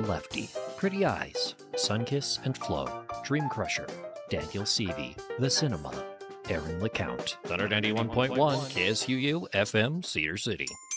Lefty, Pretty Eyes, Sunkiss and Flow, Dream Crusher, Daniel Seavey, The Cinema, Aaron LeCount. 191.1 KSUU FM, Cedar City.